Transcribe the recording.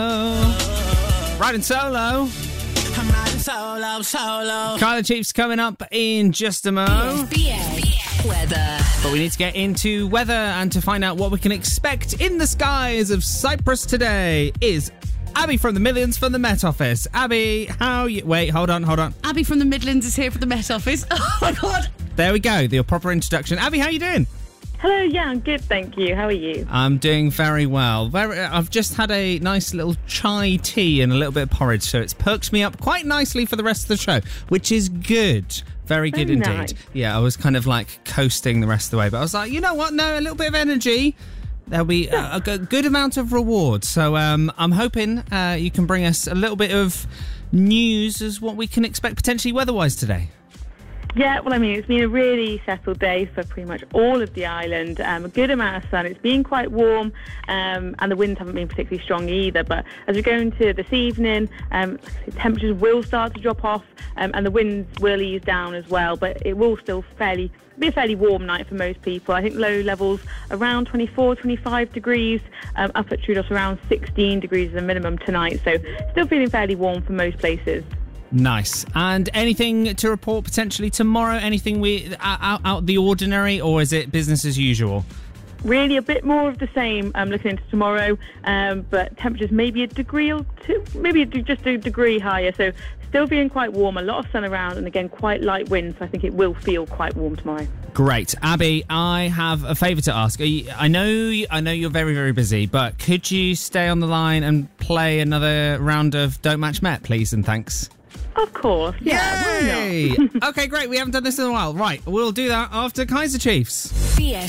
Riding solo. I'm riding solo. Kyla Chiefs coming up in just a mo. BA weather. But we need to get into weather and to find out what we can expect in the skies of Cyprus today is Abby from the Millions from the Met Office. Abby, how you... Wait, hold on. Abby from the Midlands is here for the Met Office. Oh, my God. There we go, your proper introduction. Abby, how you doing? Hello, yeah, I'm good, thank you. How are you? I'm doing very well. I've just had a nice little chai tea and a little bit of porridge, so it's perked me up quite nicely for the rest of the show, which is good. Very good indeed. Nice. Yeah, I was kind of like coasting the rest of the way, but I was like, you know what? No, a little bit of energy. There'll be a good amount of reward. So I'm hoping you can bring us a little bit of news as what we can expect potentially weather-wise today. Yeah, well, I mean, it's been a really settled day for pretty much all of the island. A good amount of sun. It's been quite warm, and the winds haven't been particularly strong either. But as we go into this evening, temperatures will start to drop off, and the winds will ease down as well. But it will still be a fairly warm night for most people. I think low levels around 24, 25 degrees, up at Troodos around 16 degrees as a minimum tonight. So still feeling fairly warm for most places. Nice. And anything to report potentially tomorrow? Anything out the ordinary, or is it business as usual? Really a bit more of the same looking into tomorrow, but temperatures maybe a degree or two, maybe just a degree higher. So still feeling quite warm, a lot of sun around, and again quite light winds. So I think it will feel quite warm tomorrow. Great. Abby, I have a favour to ask. I know you're very, very busy, but could you stay on the line and play another round of Don't Match Met, please, and thanks? Of course, yeah. Yay! Why not? Okay, great. We haven't done this in a while. Right, we'll do that after Kaiser Chiefs. BFM